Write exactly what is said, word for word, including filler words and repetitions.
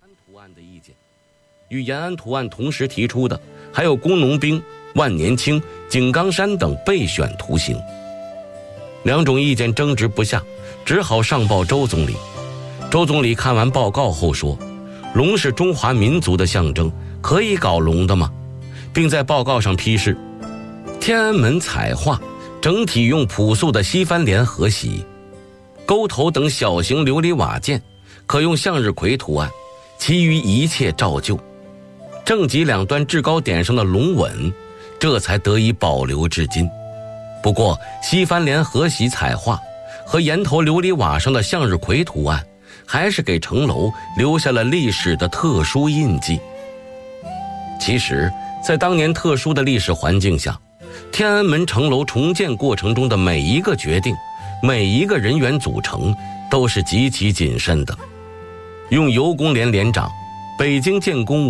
图案的意见。与延安图案同时提出的还有工农兵、万年青、井冈山等备选图形。两种意见争执不下，只好上报周总理。周总理看完报告后说，龙是中华民族的象征，可以搞龙的吗？并在报告上批示，天安门彩画整体用朴素的西番莲荷席，钩头等小型琉璃瓦件可用向日葵图案，其余一切照旧。正脊两端制高点上的龙吻，这才得以保留至今。不过西番莲荷席彩画和檐头琉璃瓦上的向日葵图案，还是给城楼留下了历史的特殊印记。其实在当年特殊的历史环境下，天安门城楼重建过程中的每一个决定，每一个人员组成都是极其谨慎的。用尤公廉连长北京建工